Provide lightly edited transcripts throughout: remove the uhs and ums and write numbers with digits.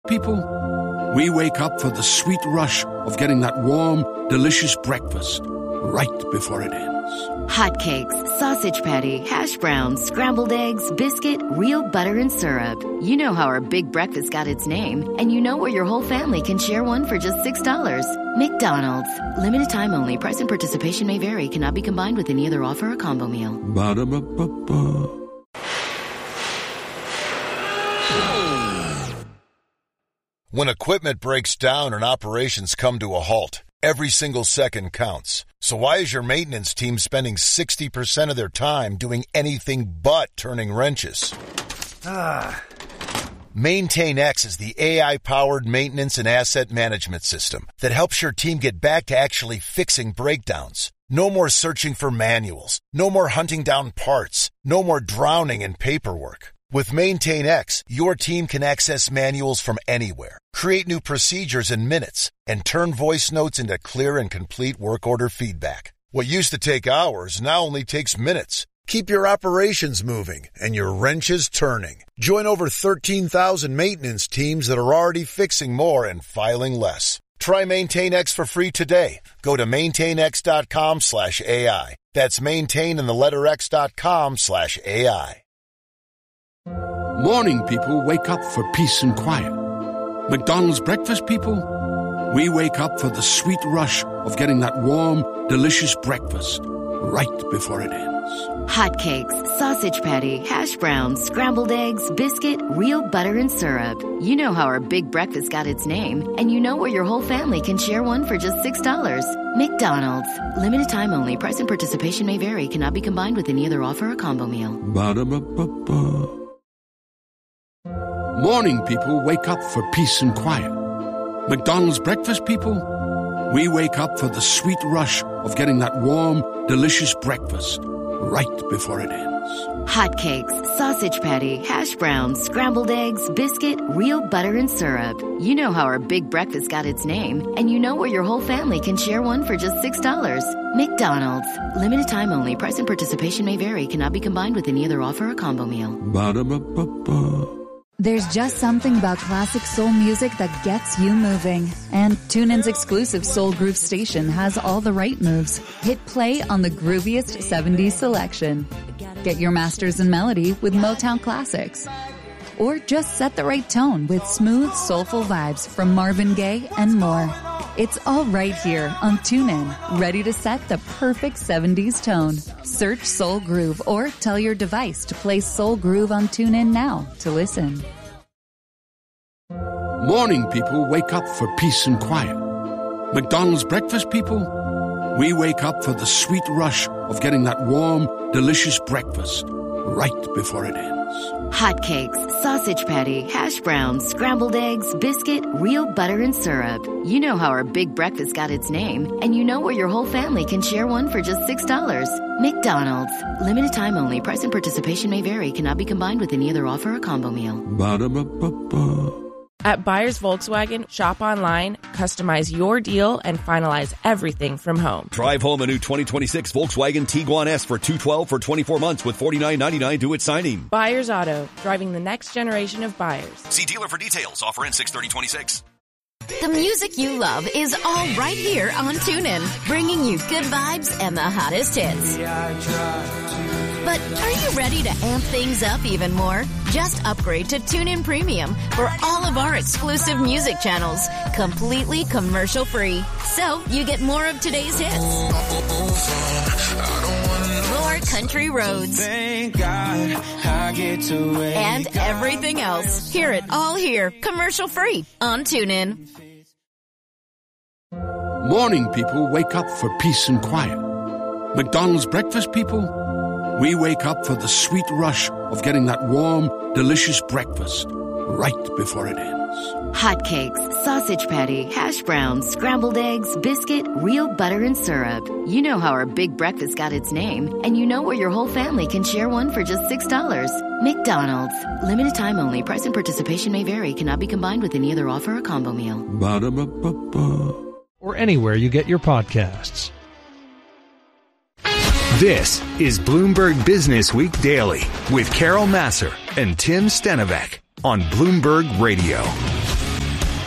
People, we wake up for the sweet rush of getting that warm, delicious breakfast right before it ends. Hotcakes, sausage patty, hash browns, scrambled eggs, biscuit, real butter, and syrup. You know how our big breakfast got its name, and you know where your whole family can share one for just $6. McDonald's. Limited time only. Price and participation may vary. Cannot be combined with any other offer or combo meal. Ba-da-ba-ba-ba. When equipment breaks down and operations come to a halt, every single second counts. So why is your maintenance team spending 60% of their time doing anything but turning wrenches? MaintainX is the AI-powered maintenance and asset management system that helps your team get back to actually fixing breakdowns. No more searching for manuals. No more hunting down parts. No more drowning in paperwork. With MaintainX, your team can access manuals from anywhere, create new procedures in minutes, and turn voice notes into clear and complete work order feedback. What used to take hours now only takes minutes. Keep your operations moving and your wrenches turning. Join over 13,000 maintenance teams that are already fixing more and filing less. Try MaintainX for free today. Go to maintainx.com/AI. That's maintain and the letter x.com/AI. Morning people wake up for peace and quiet. McDonald's breakfast people, we wake up for the sweet rush of getting that warm, delicious breakfast right before it ends. Hotcakes, sausage patty, hash browns, scrambled eggs, biscuit, real butter, and syrup. You know how our big breakfast got its name, and you know where your whole family can share one for just $6. McDonald's. Limited time only. Price and participation may vary. Cannot be combined with any other offer or combo meal. Ba-da-ba-ba-ba. Morning people wake up for peace and quiet. McDonald's breakfast people, we wake up for the sweet rush of getting that warm, delicious breakfast right before it ends. Hotcakes, sausage patty, hash browns, scrambled eggs, biscuit, real butter, and syrup. You know how our big breakfast got its name, and you know where your whole family can share one for just $6. McDonald's. Limited time only. Price and participation may vary. Cannot be combined with any other offer or combo meal. Ba-da-ba-ba-ba. There's just something about classic soul music that gets you moving. And TuneIn's exclusive Soul Groove station has all the right moves. Hit play on the grooviest 70s selection. Get your masters in melody with Motown classics. Or just set the right tone with smooth, soulful vibes from Marvin Gaye and more. It's all right here on TuneIn, ready to set the perfect 70s tone. Search Soul Groove or tell your device to play Soul Groove on TuneIn now to listen. Morning people wake up for peace and quiet. McDonald's breakfast people, we wake up for the sweet rush of getting that warm, delicious breakfast right before it ends. Hotcakes, sausage patty, hash browns, scrambled eggs, biscuit, real butter, and syrup. You know how our big breakfast got its name, and you know where your whole family can share one for just $6. McDonald's. Limited time only. Price and participation may vary. Cannot be combined with any other offer or combo meal. Ba-da-ba-ba-ba. At Buyers Volkswagen, shop online, customize your deal, and finalize everything from home. Drive home a new 2026 Volkswagen Tiguan S for $212 for 24 months with $49.99 due at signing. Buyers Auto, driving the next generation of buyers. See dealer for details. Offer ends 6/30/26. The music you love is all right here on TuneIn, bringing you good vibes and the hottest hits. But are you ready to amp things up even more? Just upgrade to TuneIn Premium for all of our exclusive music channels, completely commercial-free. So you get more of today's hits, more country roads, and everything else. Hear it all here, commercial-free on TuneIn. Morning people wake up for peace and quiet. McDonald's breakfast people, we wake up for the sweet rush of getting that warm, delicious breakfast right before it ends. Hotcakes, sausage patty, hash browns, scrambled eggs, biscuit, real butter, and syrup. You know how our big breakfast got its name, and you know where your whole family can share one for just $6. McDonald's. Limited time only. Price and participation may vary. Cannot be combined with any other offer or combo meal. Ba-da-ba-ba-ba. Or anywhere you get your podcasts. This is Bloomberg Business Week Daily with Carol Massar and Tim Stenovec on Bloomberg Radio.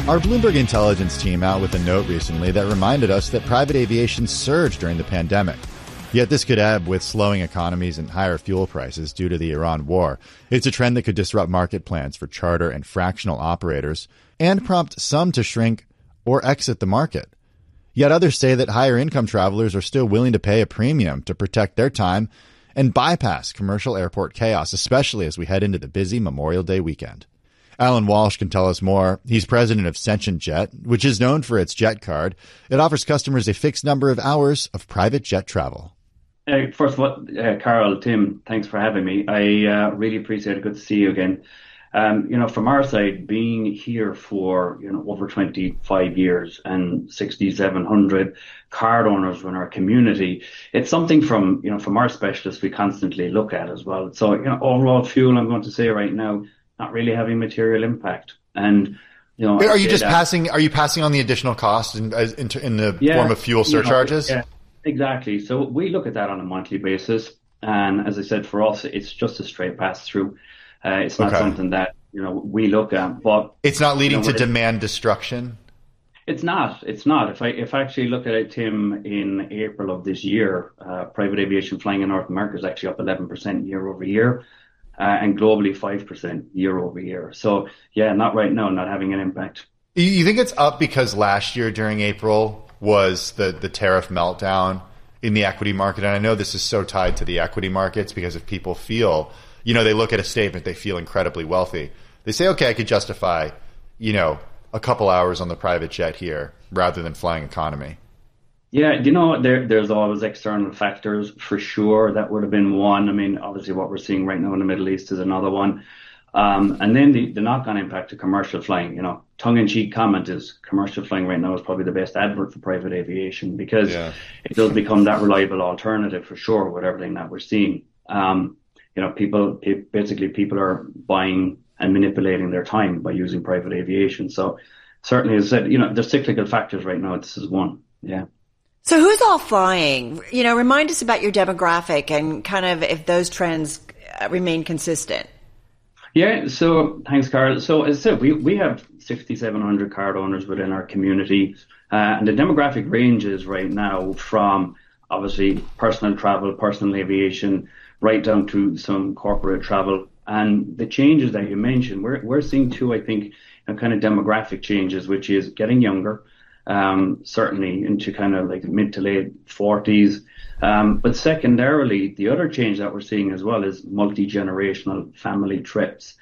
Our Bloomberg Intelligence team out with a note recently that reminded us that private aviation surged during the pandemic. Yet this could ebb with slowing economies and higher fuel prices due to the Iran war. It's a trend that could disrupt market plans for charter and fractional operators and prompt some to shrink or exit the market. Yet others say that higher income travelers are still willing to pay a premium to protect their time and bypass commercial airport chaos, especially as we head into the busy Memorial Day weekend. Alan Walsh can tell us more. He's president of Sentient Jet, which is known for its jet card. It offers customers a fixed number of hours of private jet travel. First of all, Carol, Tim, thanks for having me. I really appreciate it. Good to see you again. From our side, being here for over 25 years and 6,700 card owners in our community, it's something from our specialists we constantly look at as well. So overall fuel, I'm going to say right now, not really having material impact. And are you passing on the additional cost in the form of fuel surcharges? Yeah, exactly. So we look at that on a monthly basis, and as I said, for us, it's just a straight pass through. It's not something that we look at, but it's not leading to demand destruction. It's not. If I actually look at it, Tim, in April of this year, private aviation flying in North America is actually up 11% year over year. And globally 5% year over year. So yeah, not right now, not having an impact. You think it's up because last year during April was the tariff meltdown in the equity market? And I know this is so tied to the equity markets because if people feel, they look at a statement, they feel incredibly wealthy. They say, okay, I could justify, a couple hours on the private jet here rather than flying economy. Yeah, there's always external factors for sure. That would have been one. I mean, obviously what we're seeing right now in the Middle East is another one. And then the knock-on impact to commercial flying, tongue-in-cheek comment is commercial flying right now is probably the best advert for private aviation because it does become that reliable alternative for sure with everything that we're seeing. People are buying and manipulating their time by using private aviation. So certainly, as I said, there's cyclical factors right now. This is one. Yeah. So who's all flying? Remind us about your demographic and kind of if those trends remain consistent. Yeah, so thanks, Carl. So as I said, we have 6,700 card owners within our community. And the demographic ranges right now from obviously personal travel, personal aviation, right down to some corporate travel. And the changes that you mentioned, we're seeing too, I think, kind of demographic changes, which is getting younger. Certainly into kind of like mid to late 40s. But secondarily, the other change that we're seeing as well is multi-generational family trips.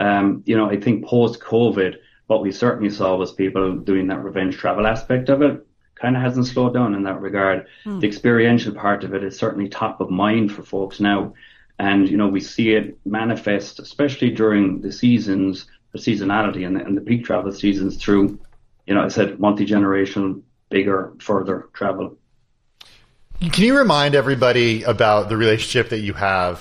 I think post-COVID, what we certainly saw was people doing that revenge travel aspect of it. Kind of hasn't slowed down in that regard. The experiential part of it is certainly top of mind for folks now. And, we see it manifest, especially during the seasons, the seasonality and the peak travel seasons through I said multi-generational, bigger, further travel. Can you remind everybody about the relationship that you have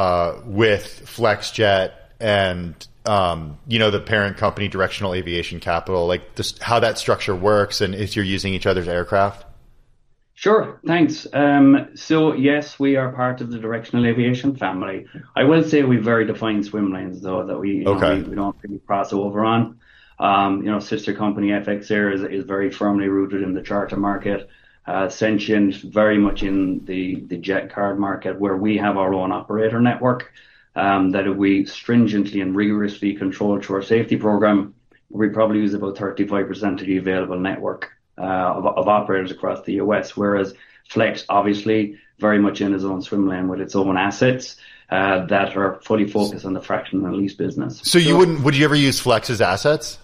with FlexJet and, the parent company, Directional Aviation Capital, like just how that structure works and if you're using each other's aircraft? Sure, thanks. So yes, we are part of the Directional Aviation family. I will say we have very defined swim lanes, though, that we don't really cross over on. Sister company FX Air is very firmly rooted in the charter market. Sentient very much in the jet card market, where we have our own operator network that we stringently and rigorously control through our safety program. We probably use about 35% of the available network of operators across the US, whereas Flex obviously very much in its own swim lane with its own assets that are fully focused on the fractional and lease business. So would you ever use Flex's assets?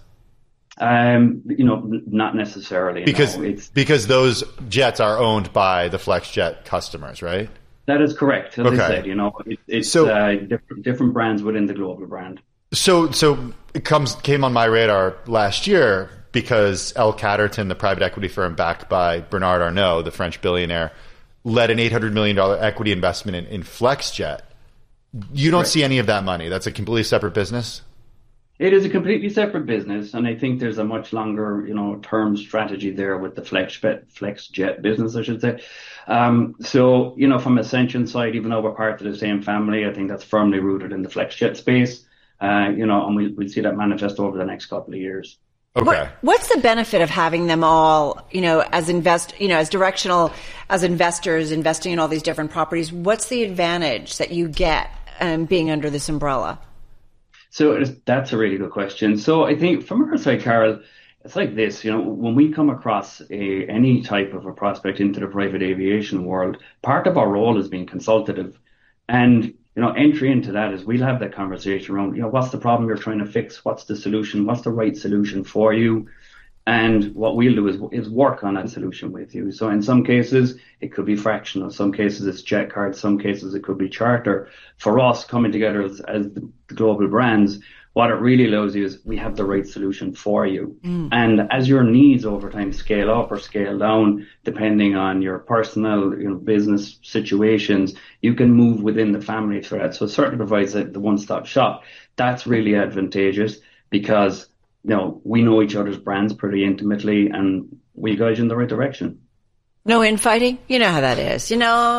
Not necessarily. Because those jets are owned by the FlexJet customers, right? That is correct. As I said, it's different brands within the global brand. So it came on my radar last year because L. Catterton, the private equity firm backed by Bernard Arnault, the French billionaire, led an $800 million equity investment in FlexJet. You don't see any of that money. That's a completely separate business? It is a completely separate business, and I think there's a much longer, term strategy there with the FlexJet business, I should say. So, from a Sentient side, even though we're part of the same family, I think that's firmly rooted in the FlexJet space, and we'll see that manifest over the next couple of years. Okay. What's the benefit of having them all, as directional, as investors investing in all these different properties? What's the advantage that you get being under this umbrella? So that's a really good question. So I think from our side, Carol, it's like this, when we come across any type of a prospect into the private aviation world, part of our role is being consultative. And, entry into that is we'll have that conversation around, what's the problem you're trying to fix? What's the solution? What's the right solution for you? And what we'll do is work on that solution with you. So in some cases, it could be fractional. Some cases, it's jet cards. Some cases, it could be charter. For us, coming together as the global brands, what it really allows you is we have the right solution for you. And as your needs over time scale up or scale down, depending on your personal, business situations, you can move within the family thread. So it certainly provides the one-stop shop. That's really advantageous because, we know each other's brands pretty intimately and we guide you in the right direction. No infighting? You know how that is,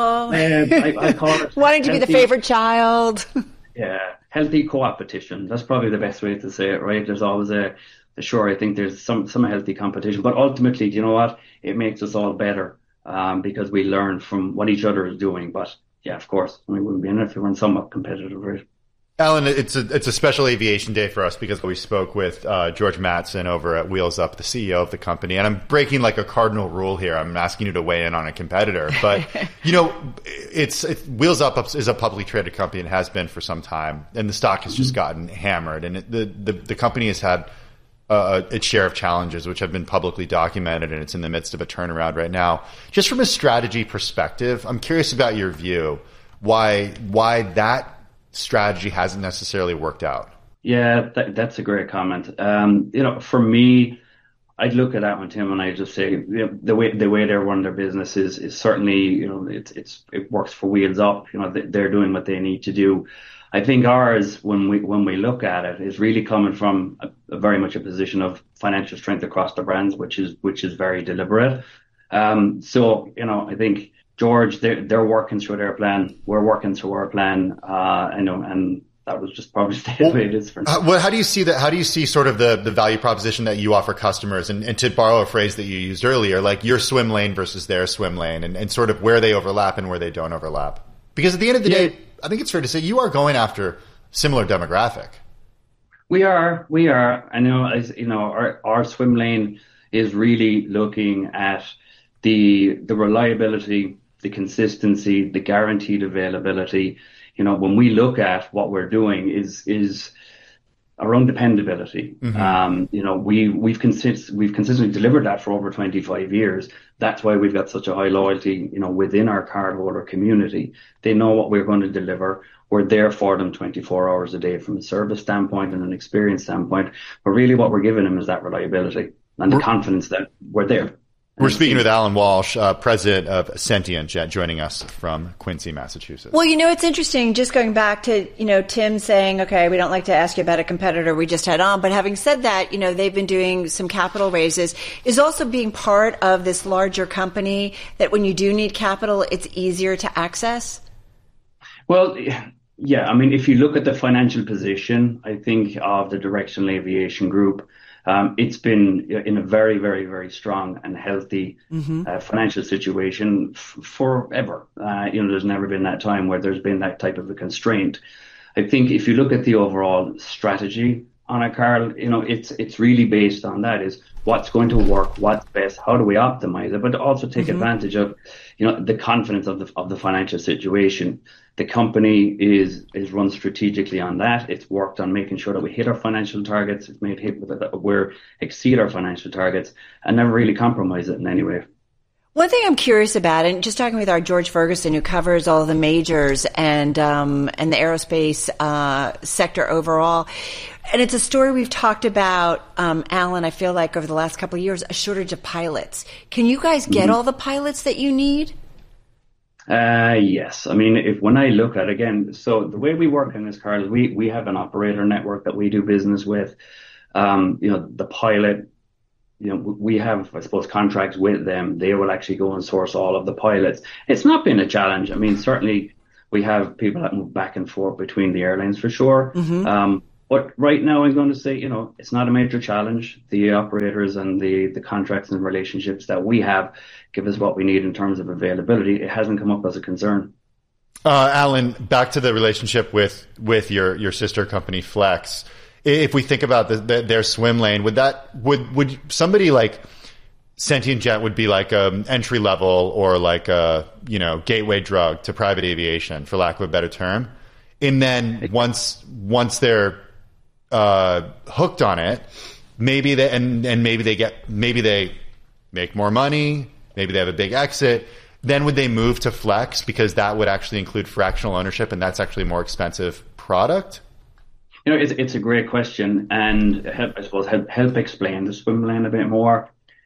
I call it wanting to be the favorite child. Yeah. Healthy co-opetition. That's probably the best way to say it, right? There's always I think there's some healthy competition, but ultimately, do you know what? It makes us all better, because we learn from what each other is doing. But yeah, of course, we wouldn't be in it if we weren't somewhat competitive, right? Alan, it's a special aviation day for us because we spoke with George Mattson over at Wheels Up, the CEO of the company. And I'm breaking like a cardinal rule here. I'm asking you to weigh in on a competitor. But, Wheels Up is a publicly traded company and has been for some time. And the stock has just gotten hammered. And the company has had its share of challenges, which have been publicly documented. And it's in the midst of a turnaround right now. Just from a strategy perspective, I'm curious about your view. Why that strategy hasn't necessarily worked out? Yeah, that's a great comment. For me, I'd look at that one, Tim, and I just say the way they run their business is certainly it works for Wheels Up. They're doing what they need to do. I think ours, when we look at it, is really coming from a very much a position of financial strength across the brands, which is very deliberate. I think George, they're working through their plan. We're working through our plan. And that was just probably the way it is for now. How do you see that? How do you see sort of the value proposition that you offer customers? And to borrow a phrase that you used earlier, like your swim lane versus their swim lane, and sort of where they overlap and where they don't overlap. Because at the end of the day, I think it's fair to say you are going after similar demographic. We are. I know, our swim lane is really looking at the reliability, the consistency, the guaranteed availability. When we look at what we're doing is around dependability. We've consistently delivered that for over 25 years. That's why we've got such a high loyalty, within our cardholder community. They know what we're going to deliver. We're there for them 24 hours a day from a service standpoint and an experience standpoint. But really what we're giving them is that reliability and the confidence that we're there. We're speaking with Alan Walsh, president of Sentient Jet, joining us from Quincy, Massachusetts. Well, it's interesting, just going back to, Tim saying, okay, we don't like to ask you about a competitor we just had on, but having said that, they've been doing some capital raises. Is also being part of this larger company that when you do need capital, it's easier to access? Well, yeah, I mean, if you look at the financial position, I think, of the Directional Aviation Group, it's been in a very, very, very strong and healthy financial situation forever. There's never been that time where there's been that type of a constraint. I think if you look at the overall strategy on it, Carl, it's really based on that is what's going to work, what's best, how do we optimize it, but also take advantage of, the confidence of the financial situation. The company is run strategically on that. It's worked on making sure that we hit our financial targets. It's made we exceed our financial targets and never really compromise it in any way. One thing I'm curious about, and just talking with our George Ferguson, who covers all the majors and the aerospace sector overall, and it's a story we've talked about, Alan, I feel like over the last couple of years, a shortage of pilots. Can you guys get all the pilots that you need? Yes. I mean, when I look at, again, so the way we work in this, Carl, is we have an operator network that we do business with. The pilot, we have, I suppose, contracts with them. They will actually go and source all of the pilots. It's not been a challenge. I mean, certainly we have people that move back and forth between the airlines for sure. But right now I'm going to say, it's not a major challenge. The operators and the contracts and relationships that we have give us what we need in terms of availability. It hasn't come up as a concern. Alan, back to the relationship with your sister company Flex. If we think about their swim lane, would somebody like Sentient Jet would be like a entry level or like a gateway drug to private aviation, for lack of a better term, and then once they're hooked on it, maybe they make more money, maybe they have a big exit. Then would they move to Flex because that would actually include fractional ownership, and that's actually a more expensive product? It's a great question, and help explain the swim lane a bit more.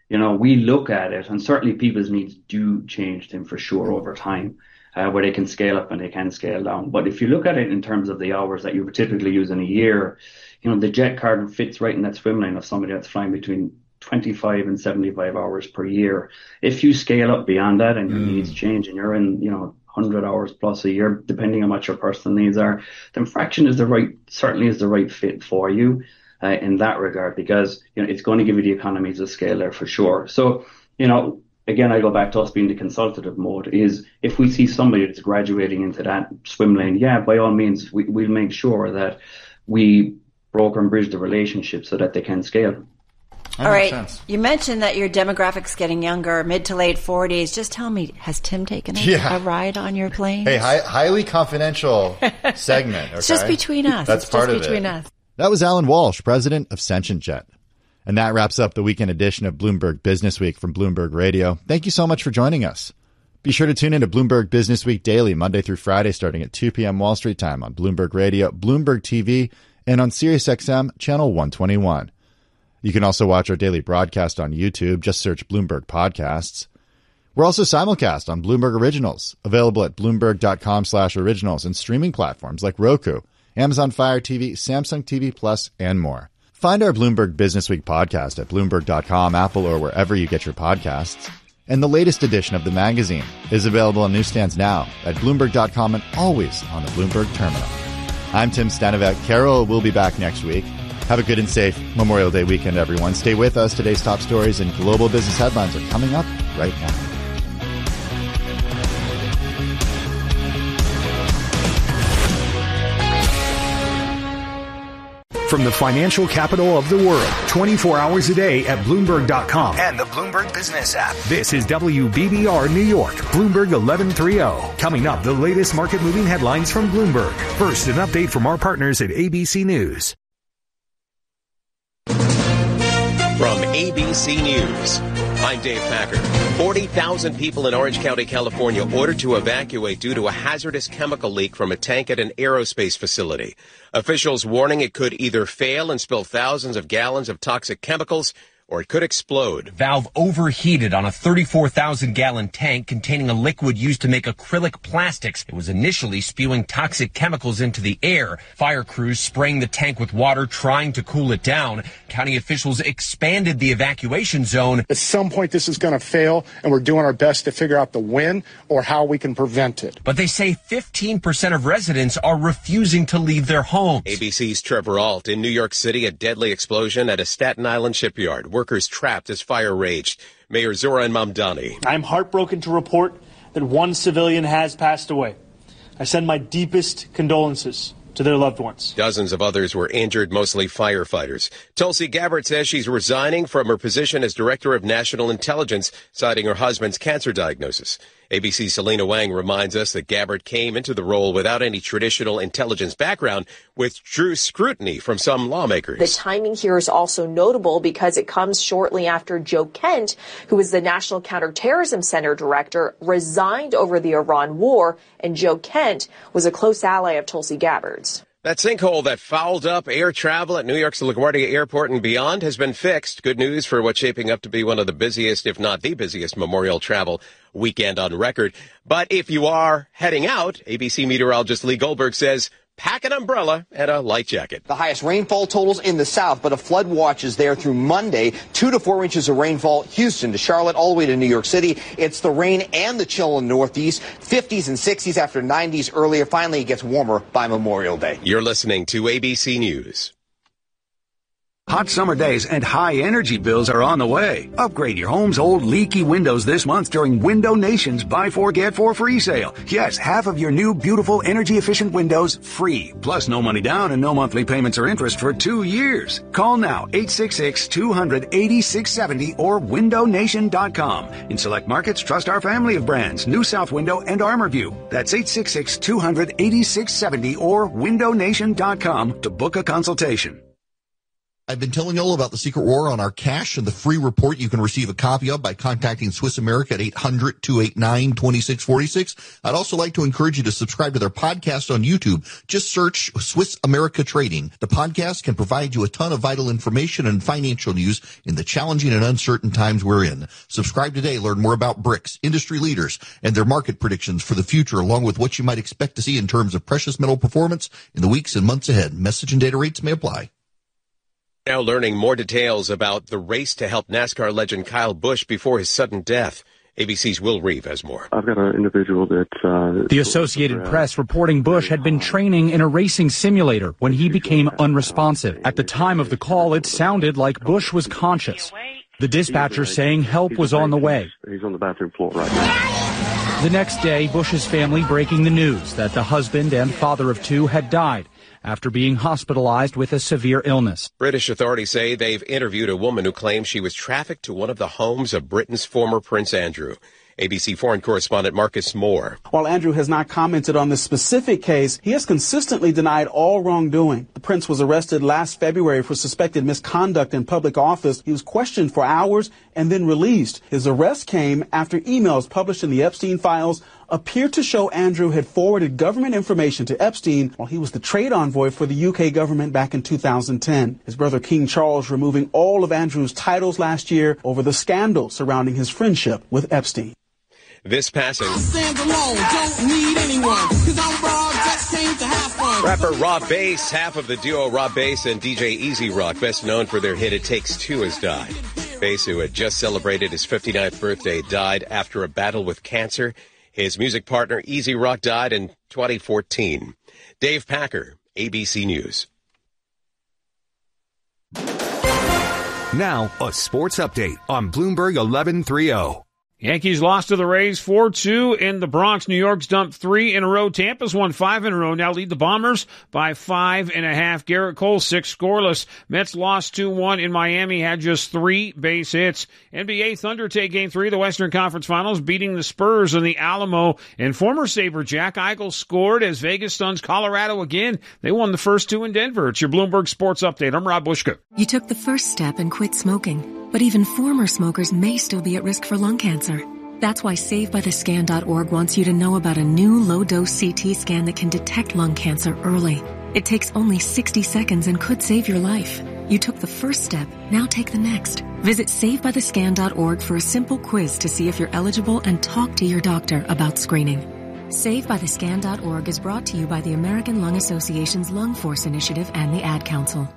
We look at it, and certainly people's needs do change them for sure over time, where they can scale up and they can scale down. But if you look at it in terms of the hours that you would typically use in a year, the jet card fits right in that swim lane of somebody that's flying between 25 and 75 hours per year. If you scale up beyond that and your needs change and you're in, 100 hours plus a year, depending on what your personal needs are, then fraction certainly is the right fit for you in that regard, because, it's going to give you the economies of scale there for sure. So, again, I go back to us being the consultative mode is if we see somebody that's graduating into that swim lane, by all means, we'll make sure that we broker and bridge the relationship so that they can scale. All right. Sense. You mentioned that your demographic's getting younger, mid to late 40s. Just tell me, has Tim taken a ride on your plane? Hey, highly confidential segment. Okay? It's just between us. That's part of it. Us. That was Alan Walsh, president of Sentient Jet. And that wraps up the weekend edition of Bloomberg Business Week from Bloomberg Radio. Thank you so much for joining us. Be sure to tune in to Bloomberg Business Week daily, Monday through Friday, starting at 2 p.m. Wall Street time on Bloomberg Radio, Bloomberg TV, and on SiriusXM Channel 121. You can also watch our daily broadcast on YouTube. Just search Bloomberg Podcasts. We're also simulcast on Bloomberg Originals, available at Bloomberg.com/originals and streaming platforms like Roku, Amazon Fire TV, Samsung TV Plus, and more. Find our Bloomberg Business Week podcast at Bloomberg.com, Apple, or wherever you get your podcasts. And the latest edition of the magazine is available on newsstands now at Bloomberg.com and always on the Bloomberg terminal. I'm Tim Stanovet. Carol will be back next week. Have a good and safe Memorial Day weekend, everyone. Stay with us. Today's top stories and global business headlines are coming up right now. From the financial capital of the world, 24 hours a day at Bloomberg.com and the Bloomberg Business app. This is WBBR New York, Bloomberg 1130. Coming up, the latest market-moving headlines from Bloomberg. First, an update from our partners at ABC News. From ABC News, I'm Dave Packer. 40,000 people in Orange County, California ordered to evacuate due to a hazardous chemical leak from a tank at an aerospace facility. Officials warning it could either fail and spill thousands of gallons of toxic chemicals, or it could explode. Valve overheated on a 34,000-gallon tank containing a liquid used to make acrylic plastics. It was initially spewing toxic chemicals into the air. Fire crews spraying the tank with water, trying to cool it down. County officials expanded the evacuation zone. At some point, this is going to fail, and we're doing our best to figure out the when or how we can prevent it. But they say 15% of residents are refusing to leave their homes. ABC's Trevor Ault. In New York City, a deadly explosion at a Staten Island shipyard. Workers trapped as fire raged. Mayor Zoran Mamdani. I'm heartbroken to report that one civilian has passed away. I send my deepest condolences to their loved ones. Dozens of others were injured, mostly firefighters. Tulsi Gabbard says she's resigning from her position as Director of National Intelligence, citing her husband's cancer diagnosis. ABC's Selena Wang reminds us that Gabbard came into the role without any traditional intelligence background, which drew scrutiny from some lawmakers. The timing here is also notable because it comes shortly after Joe Kent, who was the National Counterterrorism Center director, resigned over the Iran war, and Joe Kent was a close ally of Tulsi Gabbard's. That sinkhole that fouled up air travel at New York's LaGuardia Airport and beyond has been fixed. Good news for what's shaping up to be one of the busiest, if not the busiest, memorial travel weekend on record. But if you are heading out, ABC meteorologist Lee Goldberg says, pack an umbrella and a light jacket. The highest rainfall totals in the south, but a flood watch is there through Monday. 2 to 4 inches of rainfall, Houston to Charlotte, all the way to New York City. It's the rain and the chill in the northeast. 50s and 60s after 90s earlier. Finally, it gets warmer by Memorial Day. You're listening to ABC News. Hot summer days and high energy bills are on the way. Upgrade your home's old leaky windows this month during Window Nation's Buy 4 Get 4 free sale. Yes, half of your new beautiful energy efficient windows free. Plus no money down and no monthly payments or interest for 2 years. Call now 866-200-8670 or windownation.com. In select markets, trust our family of brands, New South Window and ArmorView. That's 866-200-8670 or windownation.com to book a consultation. I've been telling you all about the Secret War on our cash and the free report you can receive a copy of by contacting Swiss America at 800-289-2646. I'd also like to encourage you to subscribe to their podcast on YouTube. Just search Swiss America Trading. The podcast can provide you a ton of vital information and financial news in the challenging and uncertain times we're in. Subscribe today. Learn more about BRICS, industry leaders, and their market predictions for the future, along with what you might expect to see in terms of precious metal performance in the weeks and months ahead. Message and data rates may apply. Now learning more details about the race to help NASCAR legend Kyle Busch before his sudden death. ABC's Will Reeve has more. I've got an individual that... The Associated Press reporting Busch had been training in a racing simulator when he became unresponsive. At the time of the call, it sounded like Busch was conscious. The dispatcher saying help was on the way. He's on the bathroom floor right now. The next day, Busch's family breaking the news that the husband and father of two had died after being hospitalized with a severe illness. British authorities say they've interviewed a woman who claims she was trafficked to one of the homes of Britain's former Prince Andrew. ABC foreign correspondent Marcus Moore. While Andrew has not commented on this specific case, he has consistently denied all wrongdoing. The prince was arrested last February for suspected misconduct in public office. He was questioned for hours and then released. His arrest came after emails published in the Epstein files appeared to show Andrew had forwarded government information to Epstein while he was the trade envoy for the UK government back in 2010. His brother King Charles removing all of Andrew's titles last year over the scandal surrounding his friendship with Epstein. This passing. Rapper Rob Bass, half of the duo Rob Bass and DJ Easy Rock, best known for their hit It Takes Two, has died. Bass, who had just celebrated his 59th birthday, died after a battle with cancer. His music partner Easy Rock died in 2014. Dave Packer, ABC News. Now, a sports update on Bloomberg 1130. Yankees lost to the Rays 4-2 in the Bronx. New York's dumped 3 in a row. Tampa's won 5 in a row. Now lead the Bombers by 5.5. Garrett Cole 6 scoreless. Mets lost 2-1 in Miami. Had just 3 base hits. NBA Thunder take Game 3 of the Western Conference Finals, beating the Spurs in the Alamo. And former Sabre Jack Eichel scored as Vegas stuns Colorado again. They won the first 2 in Denver. It's your Bloomberg Sports Update. I'm Rob Bushka. You took the first step and quit smoking. But even former smokers may still be at risk for lung cancer. That's why SaveByTheScan.org wants you to know about a new low-dose CT scan that can detect lung cancer early. It takes only 60 seconds and could save your life. You took the first step, now take the next. Visit SaveByTheScan.org for a simple quiz to see if you're eligible and talk to your doctor about screening. SaveByTheScan.org is brought to you by the American Lung Association's Lung Force Initiative and the Ad Council.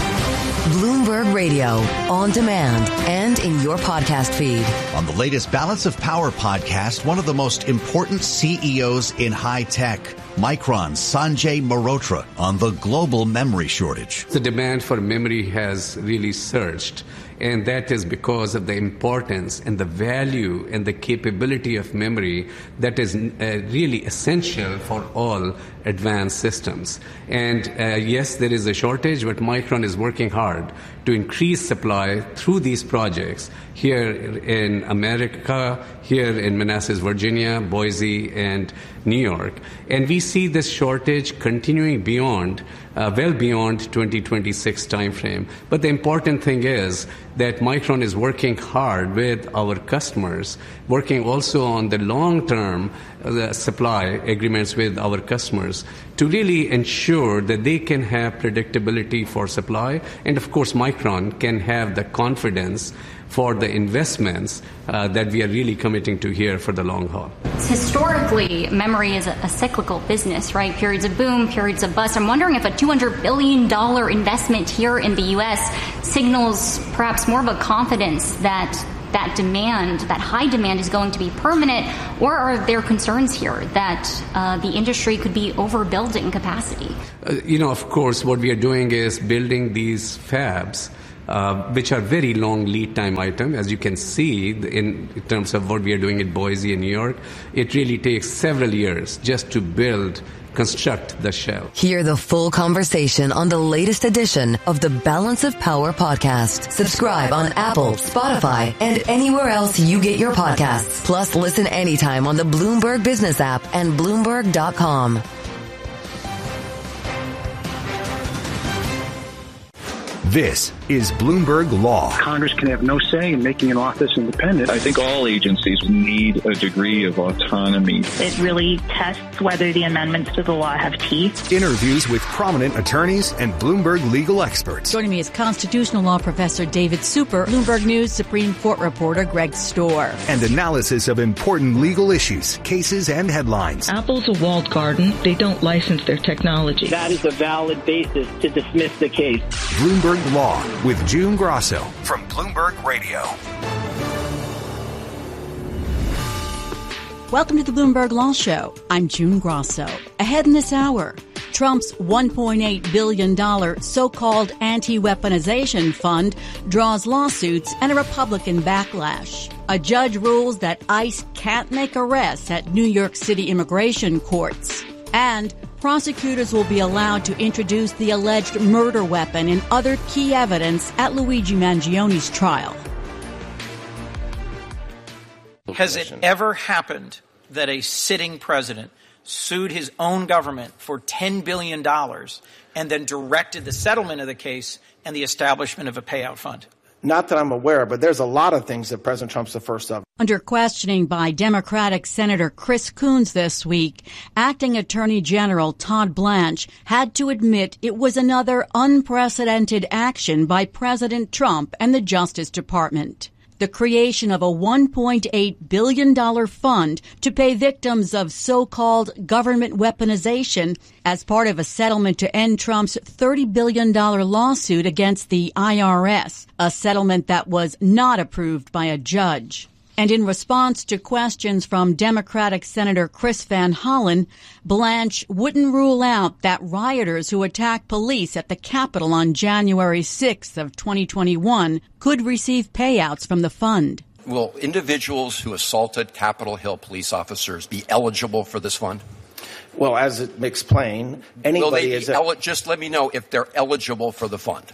Bloomberg Radio, on demand and in your podcast feed. On the latest Balance of Power podcast, one of the most important CEOs in high tech, Micron's Sanjay Mehrotra, on the global memory shortage. The demand for memory has really surged. And that is because of the importance and the value and the capability of memory that is really essential for all advanced systems. And yes, there is a shortage, but Micron is working hard to increase supply through these projects here in America, here in Manassas, Virginia, Boise, and New York. And we see this shortage continuing beyond, well beyond 2026 timeframe. But the important thing is that Micron is working hard with our customers, working also on the long-term supply agreements with our customers to really ensure that they can have predictability for supply. And of course, Micron can have the confidence for the investments that we are really committing to here for the long haul. Historically, memory is a cyclical business, right? Periods of boom, periods of bust. I'm wondering if a $200 billion investment here in the U.S. signals perhaps more of a confidence that that demand, that high demand, is going to be permanent, or are there concerns here that the industry could be overbuilding capacity? Of course, what we are doing is building these fabs, which are very long lead time item. As you can see in terms of what we are doing in Boise and New York, it really takes several years just to construct the shell. Hear the full conversation on the latest edition of the Balance of Power podcast. Subscribe on Apple, Spotify, and anywhere else you get your podcasts. Plus, listen anytime on the Bloomberg Business app and Bloomberg.com. This is Bloomberg Law. Congress can have no say in making an office independent. I think all agencies need a degree of autonomy. It really tests whether the amendments to the law have teeth. Interviews with prominent attorneys and Bloomberg legal experts. Joining me is constitutional law professor David Super, Bloomberg News Supreme Court reporter Greg Storr. And analysis of important legal issues, cases, and headlines. Apple's a walled garden. They don't license their technology. That is a valid basis to dismiss the case. Bloomberg Law with June Grosso from Bloomberg Radio. Welcome to the Bloomberg Law Show. I'm June Grosso. Ahead in this hour, Trump's $1.8 billion so-called anti-weaponization fund draws lawsuits and a Republican backlash. A judge rules that ICE can't make arrests at New York City immigration courts. And prosecutors will be allowed to introduce the alleged murder weapon and other key evidence at Luigi Mangioni's trial. Has it ever happened that a sitting president sued his own government for $10 billion and then directed the settlement of the case and the establishment of a payout fund? Not that I'm aware of, but there's a lot of things that President Trump's the first of. Under questioning by Democratic Senator Chris Coons this week, Acting Attorney General Todd Blanche had to admit it was another unprecedented action by President Trump and the Justice Department. The creation of a $1.8 billion fund to pay victims of so-called government weaponization as part of a settlement to end Trump's $30 billion lawsuit against the IRS, a settlement that was not approved by a judge. And in response to questions from Democratic Senator Chris Van Hollen, Blanche wouldn't rule out that rioters who attacked police at the Capitol on January 6th of 2021 could receive payouts from the fund. Will individuals who assaulted Capitol Hill police officers be eligible for this fund? Well, as it explained, anybody is just let me know if they're eligible for the fund.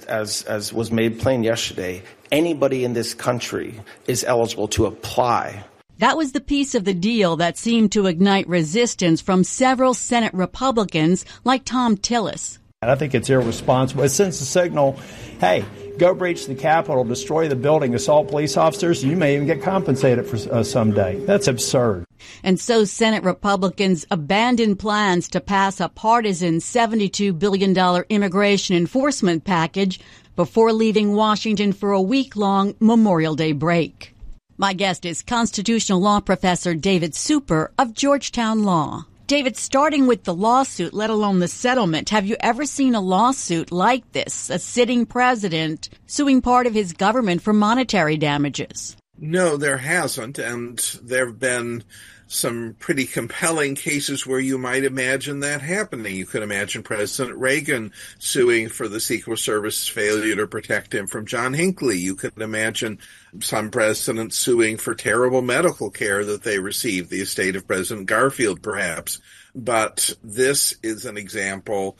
As was made plain yesterday, anybody in this country is eligible to apply. That was the piece of the deal that seemed to ignite resistance from several Senate Republicans like Tom Tillis. And I think it's irresponsible. It sends a signal, hey, go breach the Capitol, destroy the building, assault police officers. You may even get compensated for someday. That's absurd. And so Senate Republicans abandoned plans to pass a partisan $72 billion immigration enforcement package before leaving Washington for a week-long Memorial Day break. My guest is constitutional law professor David Super of Georgetown Law. David, starting with the lawsuit, let alone the settlement, have you ever seen a lawsuit like this, a sitting president suing part of his government for monetary damages? No, there hasn't, and there have been some pretty compelling cases where you might imagine that happening. You could imagine President Reagan suing for the Secret Service's failure to protect him from John Hinckley. You could imagine some presidents suing for terrible medical care that they received, the estate of President Garfield, perhaps. But this is an example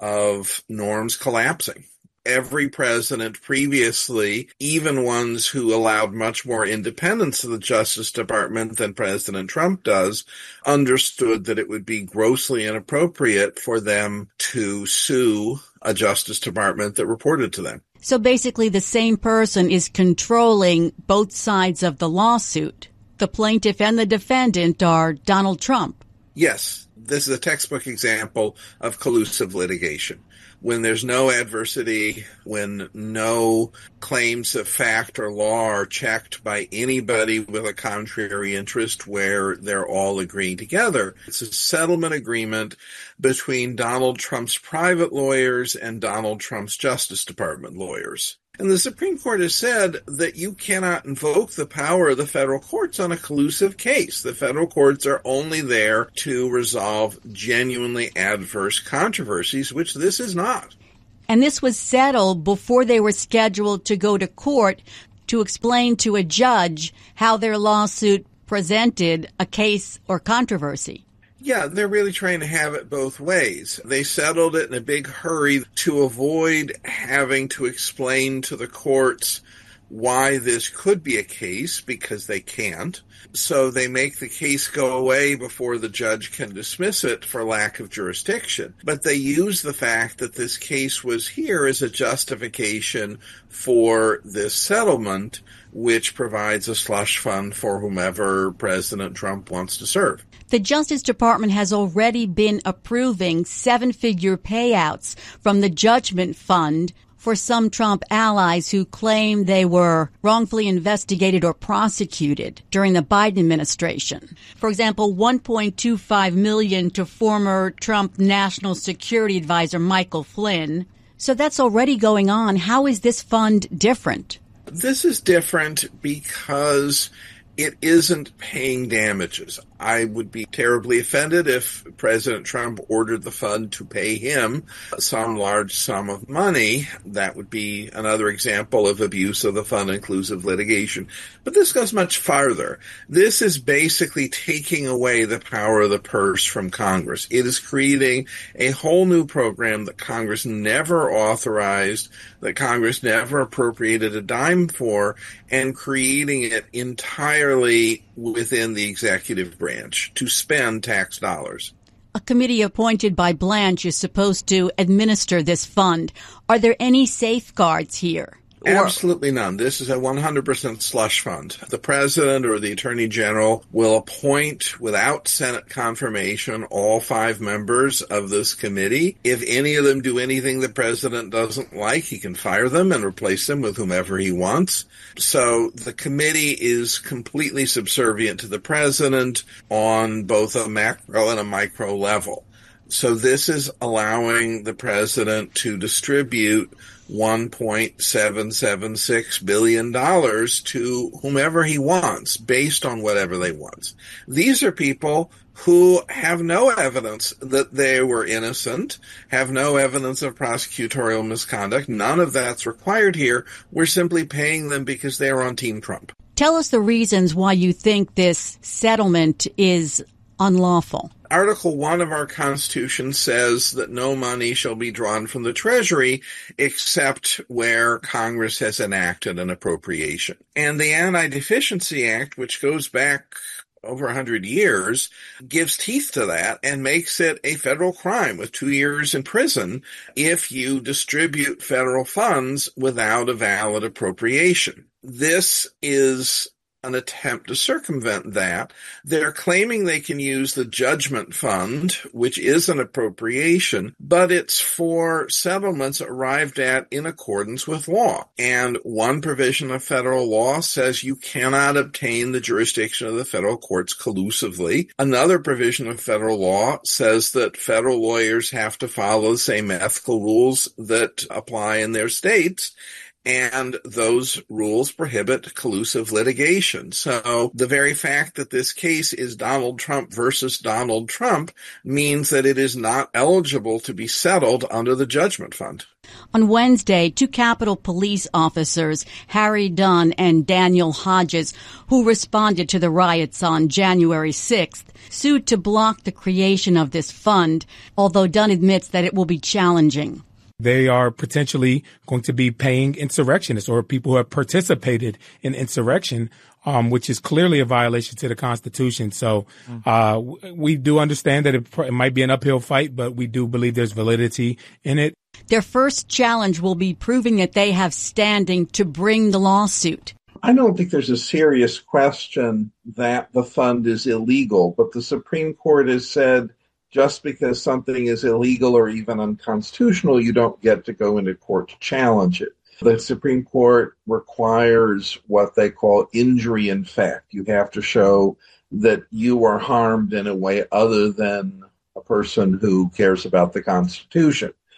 of norms collapsing. Every president previously, even ones who allowed much more independence to the Justice Department than President Trump does, understood that it would be grossly inappropriate for them to sue a Justice Department that reported to them. So basically the same person is controlling both sides of the lawsuit. The plaintiff and the defendant are Donald Trump. Yes, this is a textbook example of collusive litigation. When there's no adversity, when no claims of fact or law are checked by anybody with a contrary interest, where they're all agreeing together. It's a settlement agreement between Donald Trump's private lawyers and Donald Trump's Justice Department lawyers. And the Supreme Court has said that you cannot invoke the power of the federal courts on a collusive case. The federal courts are only there to resolve genuinely adverse controversies, which this is not. And this was settled before they were scheduled to go to court to explain to a judge how their lawsuit presented a case or controversy. Yeah, they're really trying to have it both ways. They settled it in a big hurry to avoid having to explain to the courts why this could be a case, because they can't. So they make the case go away before the judge can dismiss it for lack of jurisdiction. But they use the fact that this case was here as a justification for this settlement, which provides a slush fund for whomever President Trump wants to serve. The Justice Department has already been approving seven-figure payouts from the Judgment Fund for some Trump allies who claim they were wrongfully investigated or prosecuted during the Biden administration. For example, $1.25 million to former Trump National Security Advisor Michael Flynn. So that's already going on. How is this fund different? This is different because it isn't paying damages. I would be terribly offended if President Trump ordered the fund to pay him some large sum of money. That would be another example of abuse of the fund-inclusive litigation. But this goes much farther. This is basically taking away the power of the purse from Congress. It is creating a whole new program that Congress never authorized, that Congress never appropriated a dime for, and creating it entirely within the executive branch to spend tax dollars. A committee appointed by Blanche is supposed to administer this fund. Are there any safeguards here? Absolutely none. This is a 100% slush fund. The president or the attorney general will appoint, without Senate confirmation, all 5 members of this committee. If any of them do anything the president doesn't like, he can fire them and replace them with whomever he wants. So the committee is completely subservient to the president on both a macro and a micro level. So this is allowing the president to distribute $1.776 billion to whomever he wants, based on whatever they want. These are people who have no evidence that they were innocent, have no evidence of prosecutorial misconduct. None of that's required here. We're simply paying them because they are on Team Trump. Tell us the reasons why you think this settlement is unlawful. Article 1 of our Constitution says that no money shall be drawn from the Treasury except where Congress has enacted an appropriation. And the Anti-Deficiency Act, which goes back over 100 years, gives teeth to that and makes it a federal crime with 2 years in prison if you distribute federal funds without a valid appropriation. This is an attempt to circumvent that. They're claiming they can use the Judgment Fund, which is an appropriation, but it's for settlements arrived at in accordance with law. And one provision of federal law says you cannot obtain the jurisdiction of the federal courts collusively. Another provision of federal law says that federal lawyers have to follow the same ethical rules that apply in their states. And those rules prohibit collusive litigation. So the very fact that this case is Donald Trump versus Donald Trump means that it is not eligible to be settled under the Judgment Fund. On Wednesday, 2 Capitol Police officers, Harry Dunn and Daniel Hodges, who responded to the riots on January 6th, sued to block the creation of this fund, although Dunn admits that it will be challenging. They are potentially going to be paying insurrectionists or people who have participated in insurrection, which is clearly a violation to the Constitution. So we do understand that it might be an uphill fight, but we do believe there's validity in it. Their first challenge will be proving that they have standing to bring the lawsuit. I don't think there's a serious question that the fund is illegal, but the Supreme Court has said just because something is illegal or even unconstitutional, you don't get to go into court to challenge it. The Supreme Court requires what they call injury in fact. You have to show that you are harmed in a way other than a person who cares about the Constitution.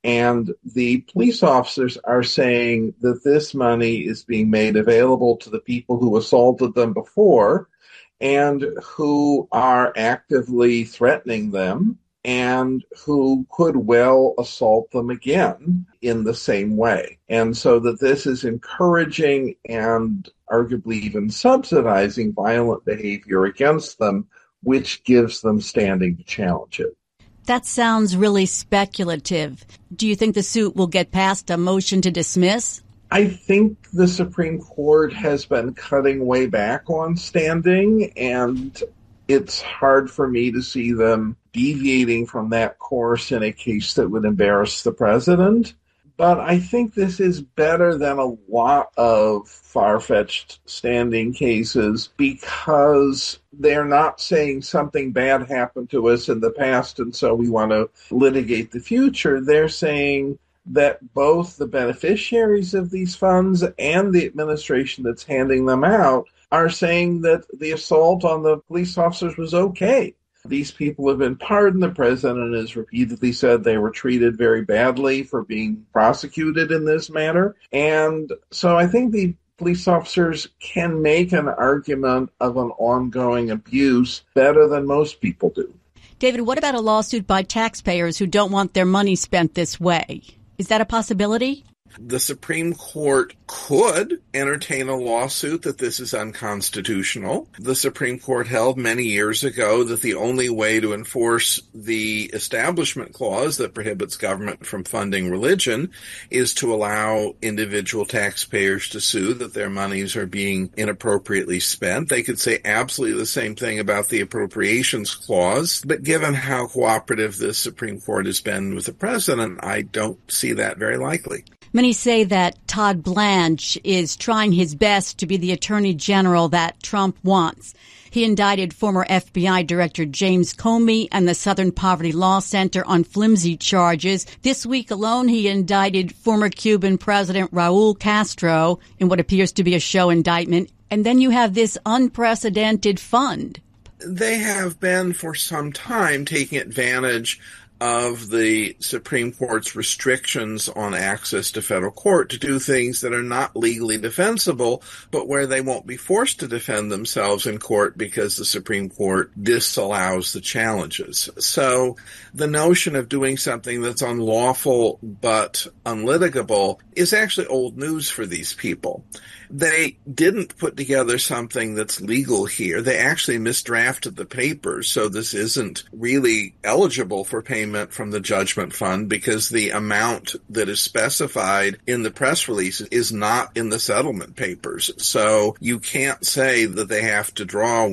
And the police officers are saying that this money is being made available to the people who assaulted them before and who are actively threatening them and who could well assault them again in the same way. And so that this is encouraging and arguably even subsidizing violent behavior against them, which gives them standing to challenge it. That sounds really speculative. Do you think the suit will get past a motion to dismiss? I think the Supreme Court has been cutting way back on standing, and it's hard for me to see them deviating from that course in a case that would embarrass the president. But I think this is better than a lot of far-fetched standing cases because they're not saying something bad happened to us in the past and so we want to litigate the future. They're saying that both the beneficiaries of these funds and the administration that's handing them out are saying that the assault on the police officers was okay. These people have been pardoned. The president has repeatedly said they were treated very badly for being prosecuted in this manner. And so I think the police officers can make an argument of an ongoing abuse better than most people do. David, what about a lawsuit by taxpayers who don't want their money spent this way? Is that a possibility? The Supreme Court could entertain a lawsuit that this is unconstitutional. The Supreme Court held many years ago that the only way to enforce the Establishment Clause that prohibits government from funding religion is to allow individual taxpayers to sue that their monies are being inappropriately spent. They could say absolutely the same thing about the Appropriations Clause, but given how cooperative the Supreme Court has been with the president, I don't see that very likely. Many say that Todd Blanche is trying his best to be the attorney general that Trump wants. He indicted former FBI Director James Comey and the Southern Poverty Law Center on flimsy charges. This week alone, he indicted former Cuban President Raul Castro in what appears to be a show indictment. And then you have this unprecedented fund. They have been for some time taking advantage of the Supreme Court's restrictions on access to federal court to do things that are not legally defensible, but where they won't be forced to defend themselves in court because the Supreme Court disallows the challenges. So the notion of doing something that's unlawful but unlitigable is actually old news for these people. They didn't put together something that's legal here. They actually misdrafted the papers, so this isn't really eligible for payment from the judgment fund because the amount that is specified in the press release is not in the settlement papers. So you can't say that they have to draw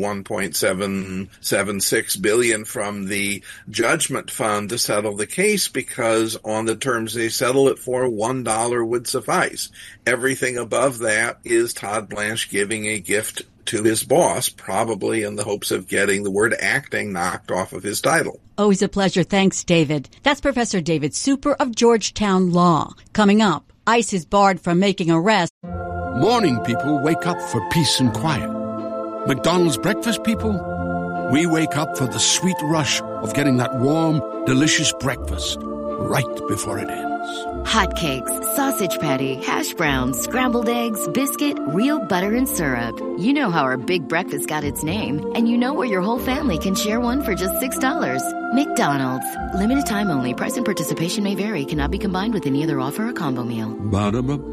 $1.776 billion from the judgment fund to settle the case because on the terms they settle it for, $1 would suffice. Everything above that is Todd Blanche giving a gift to his boss, probably in the hopes of getting the word acting knocked off of his title. Always a pleasure. Thanks, David. That's Professor David Super of Georgetown Law. Coming up, ICE is barred from making arrests. Morning people wake up for peace and quiet. McDonald's breakfast people, we wake up for the sweet rush of getting that warm, delicious breakfast right before it ends. Hotcakes, sausage patty, hash browns, scrambled eggs, biscuit, real butter and syrup. You know how our big breakfast got its name, and you know where your whole family can share one for just $6. McDonald's. Limited time only. Price and participation may vary. Cannot be combined with any other offer or combo meal. Ba-da-ba-ba.